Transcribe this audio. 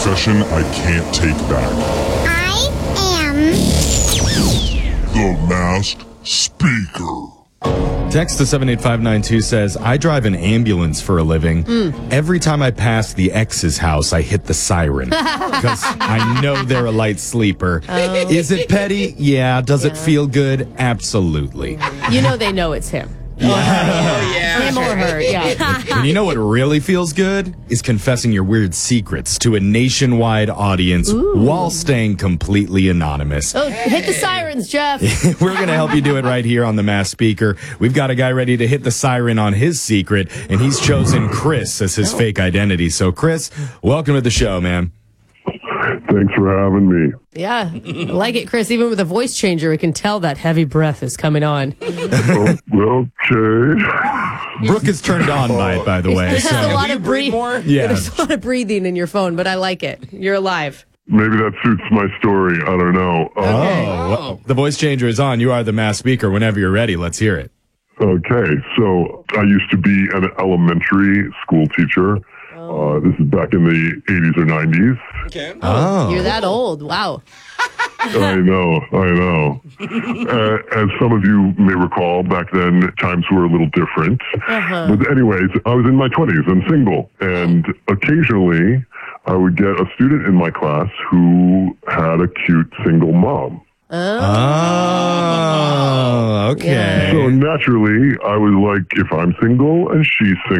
confession I can't take back. I am The Masked Speaker. Text to 78592 says, I drive an ambulance for a living. Every time I pass the ex's house, I hit the siren because I know they're a light sleeper. Is it petty? Yeah. Does it feel good? Absolutely. You know they know it's him. Him or her, yeah. And you know what really feels good? Is confessing your weird secrets to a nationwide audience while staying completely anonymous. Oh, hit the sirens, Jeff. We're going to help you do it right here on the Masked Speaker. We've got a guy ready to hit the siren on his secret, and he's chosen Chris as his fake identity. So, Chris, welcome to the show, man. Thanks for having me. Yeah, I like it, Chris. Even with a voice changer, we can tell that heavy breath is coming on. Okay. Brooke is turned on by the way. There's a lot of Yeah. There's a lot of breathing in your phone, but I like it. You're alive. Maybe that suits my story. I don't know. Well, the voice changer is on. You are the Masked Speaker. Whenever you're ready, let's hear it. Okay. So I used to be an elementary school teacher. This is back in the 80s or 90s. Okay. Oh. You're that old. Wow. I know. As some of you may recall, back then times were a little different. But anyways, I was in my 20s and single. And occasionally I would get a student in my class who had a cute single mom. Oh, okay. Yeah. So naturally, I was like, if I'm single and she's single,